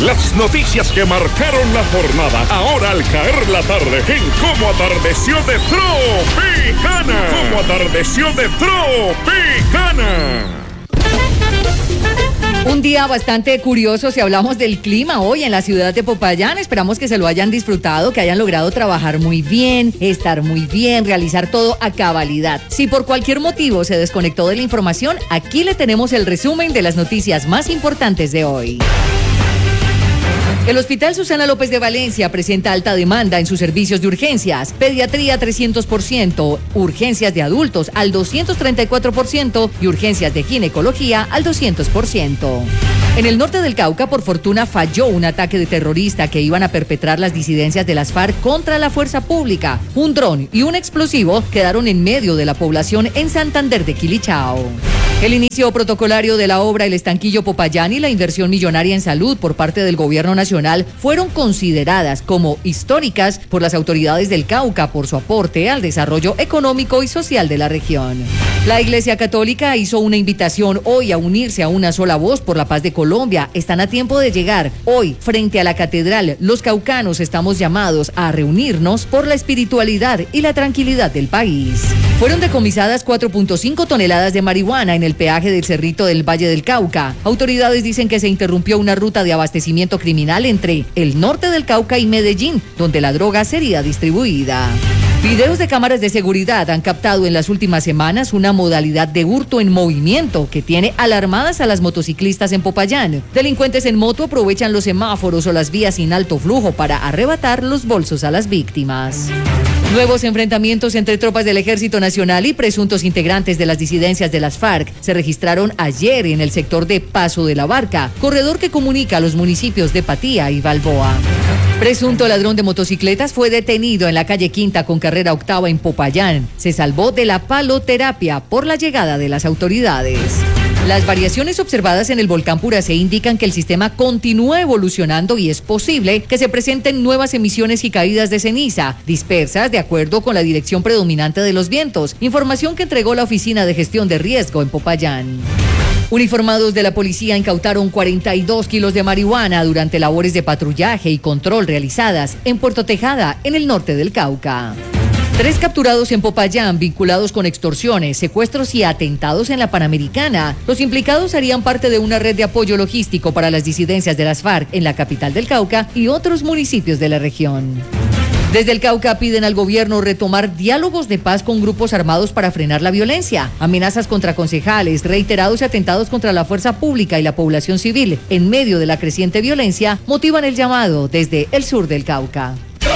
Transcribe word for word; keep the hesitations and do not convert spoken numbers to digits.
Las noticias que marcaron la jornada, ahora al caer la tarde, en Cómo Atardeció de Tropicana. Cómo Atardeció de Tropicana. Un día bastante curioso si hablamos del clima hoy en la ciudad de Popayán. Esperamos que se lo hayan disfrutado, que hayan logrado trabajar muy bien, estar muy bien, realizar todo a cabalidad. Si por cualquier motivo se desconectó de la información, aquí le tenemos el resumen de las noticias más importantes de hoy. El Hospital Susana López de Valencia presenta alta demanda en sus servicios de urgencias. Pediatría trescientos por ciento, urgencias de adultos al doscientos treinta y cuatro por ciento y urgencias de ginecología al doscientos por ciento. En el norte del Cauca, por fortuna, falló un ataque de terrorista que iban a perpetrar las disidencias de las FARC contra la fuerza pública. Un dron y un explosivo quedaron en medio de la población en Santander de Quilichao. El inicio protocolario de la obra El Estanquillo Popayán y la inversión millonaria en salud por parte del gobierno nacional fueron consideradas como históricas por las autoridades del Cauca por su aporte al desarrollo económico y social de la región. La Iglesia Católica hizo una invitación hoy a unirse a una sola voz por la paz de Colombia. Están a tiempo de llegar. Hoy, frente a la catedral, los caucanos estamos llamados a reunirnos por la espiritualidad y la tranquilidad del país. Fueron decomisadas cuatro punto cinco toneladas de marihuana en el peaje del Cerrito del Valle del Cauca. Autoridades dicen que se interrumpió una ruta de abastecimiento criminal entre el norte del Cauca y Medellín, donde la droga sería distribuida. Videos de cámaras de seguridad han captado en las últimas semanas una modalidad de hurto en movimiento que tiene alarmadas a las motociclistas en Popayán. Delincuentes en moto aprovechan los semáforos o las vías sin alto flujo para arrebatar los bolsos a las víctimas. Nuevos enfrentamientos entre tropas del Ejército Nacional y presuntos integrantes de las disidencias de las FARC se registraron ayer en el sector de Paso de la Barca, corredor que comunica a los municipios de Patía y Balboa. Presunto ladrón de motocicletas fue detenido en la calle Quinta con carrera octava en Popayán. Se salvó de la paloterapia por la llegada de las autoridades. Las variaciones observadas en el volcán Puracé indican que el sistema continúa evolucionando y es posible que se presenten nuevas emisiones y caídas de ceniza, dispersas de acuerdo con la dirección predominante de los vientos, información que entregó la Oficina de Gestión de Riesgo en Popayán. Uniformados de la policía incautaron cuarenta y dos kilos de marihuana durante labores de patrullaje y control realizadas en Puerto Tejada, en el norte del Cauca. Tres capturados en Popayán vinculados con extorsiones, secuestros y atentados en la Panamericana. Los implicados harían parte de una red de apoyo logístico para las disidencias de las FARC en la capital del Cauca y otros municipios de la región. Desde el Cauca piden al gobierno retomar diálogos de paz con grupos armados para frenar la violencia. Amenazas contra concejales, reiterados atentados contra la fuerza pública y la población civil en medio de la creciente violencia motivan el llamado desde el sur del Cauca.